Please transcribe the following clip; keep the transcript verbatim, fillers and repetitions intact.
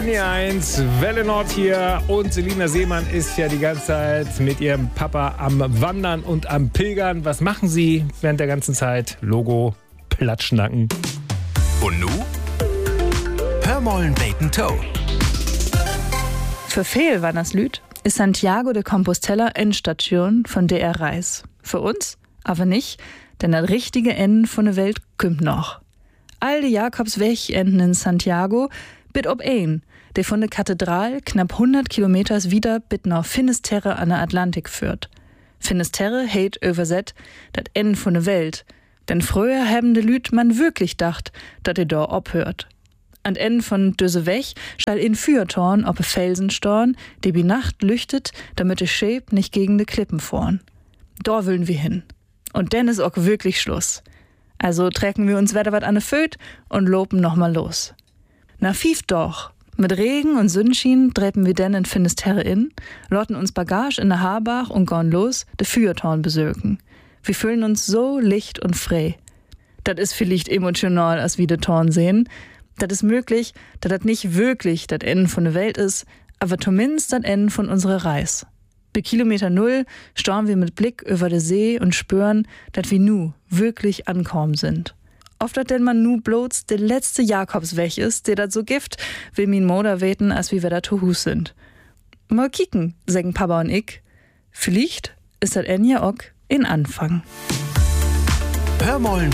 N E eins, Welle Nord hier und Selina Seemann ist ja die ganze Zeit mit ihrem Papa am Wandern und am Pilgern. Was machen sie während der ganzen Zeit? Logo, Platschnacken. Und nu? Hörmollen Bacon Toe. Für viel war das Lüd ist Santiago de Compostela Endstation von D R Reis. Für uns aber nicht, denn das richtige Ende von der Welt kommt noch. All die Jakobsweg enden in Santiago, bit ob ein, der von der Kathedral knapp hundert Kilometers wieder bit nach Finisterre an der Atlantik führt. Finisterre heit überset dat Ende von der Welt, denn früher haben de Lüd man wirklich dacht, dat er da obhört. An Ende von düse Weg schall in Fürtorn ob e Felsenstorn, der bi Nacht lüchtet, damit de Schäb nicht gegen de Klippen vorn. Da willen wir hin. Und denn ist auch wirklich Schluss. Also trecken wir uns wieder wat an de Föt und lopen noch mal los. Na fief doch. Mit Regen und Sonnenschein treppen wir denn in Finisterre in, lotten uns Bagage in der Haarbach und gorn los, de Fürtorn besöken. Wir fühlen uns so licht und frei. Dat is vielleicht emotional, als wir de Torn sehen. Dat is möglich, dass das nicht wirklich das Ende von der Welt ist, aber zumindest das Ende von unserer Reise. Bei Kilometer Null starren wir mit Blick über den See und spüren, dass wir nu wirklich ankommen sind. Oft dat denn man nu bloß der letzte Jakobsweg ist, der dat so gift, will min Moder weten, als wie wir da zu Hus sind. Mal kicken, sagen Papa und ich. Vielleicht ist das Ende ja auch in Anfang. Hörmollen